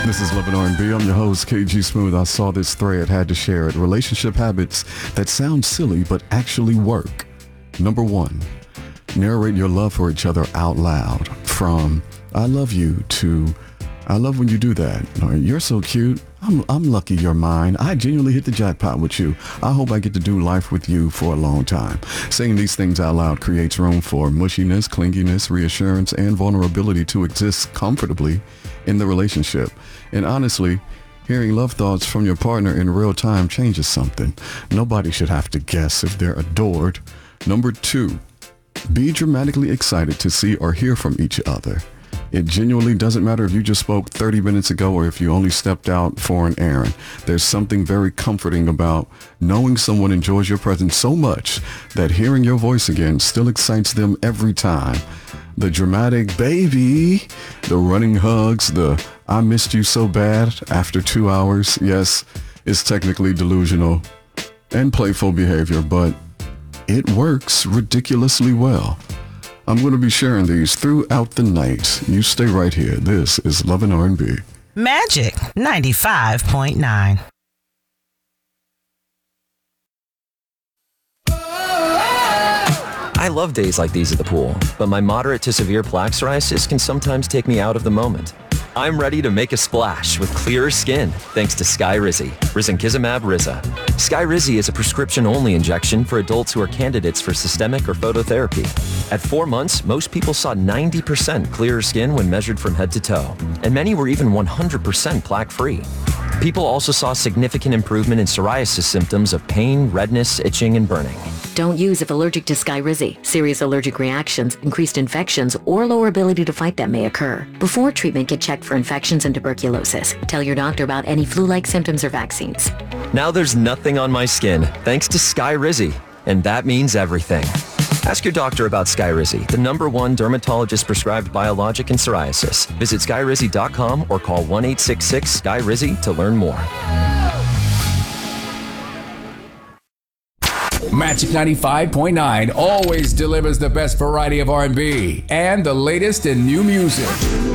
This is Love and R&B. I'm your host, KG Smooth. I saw this thread, had to share it. Relationship habits that sound silly but actually work. Number 1, narrate your love for each other out loud. From I love you to I love when you do that. Or, you're so cute. I'm lucky you're mine. I genuinely hit the jackpot with you. I hope I get to do life with you for a long time. Saying these things out loud creates room for mushiness, clinginess, reassurance, and vulnerability to exist comfortably in the relationship. And honestly, hearing love thoughts from your partner in real time changes something. Nobody should have to guess if they're adored. Number 2, be dramatically excited to see or hear from each other. It genuinely doesn't matter if you just spoke 30 minutes ago or if you only stepped out for an errand. There's something very comforting about knowing someone enjoys your presence so much that hearing your voice again still excites them every time. The dramatic baby, the running hugs, the I missed you so bad after 2 hours, yes, it's technically delusional and playful behavior, but it works ridiculously well. I'm going to be sharing these throughout the night. You stay right here. This is Love and R&B. Magic 95.9. I love days like these at the pool, but my moderate to severe plaque psoriasis can sometimes take me out of the moment. I'm ready to make a splash with clearer skin thanks to Skyrizi, risankizumab Riza. Skyrizi is a prescription-only injection for adults who are candidates for systemic or phototherapy. At 4 months, most people saw 90% clearer skin when measured from head to toe, and many were even 100% plaque-free. People also saw significant improvement in psoriasis symptoms of pain, redness, itching, and burning. Don't use if allergic to Skyrizi. Serious allergic reactions, increased infections, or lower ability to fight them may occur. Before treatment, get checked for infections and tuberculosis. Tell your doctor about any flu-like symptoms or vaccines. Now there's nothing on my skin thanks to Skyrizi, and that means everything. Ask your doctor about Skyrizi, the #1 dermatologist-prescribed biologic in psoriasis. Visit skyrizi.com or call 1-866-SKYRIZI to learn more. Magic 95.9 always delivers the best variety of R&B and the latest in new music.